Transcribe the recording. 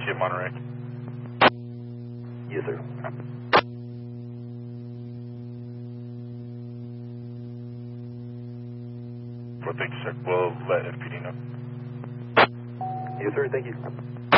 get Monterey. Yes, sir. Well, thank you, sir. We'll let FPD know. Yes, sir. Thank you.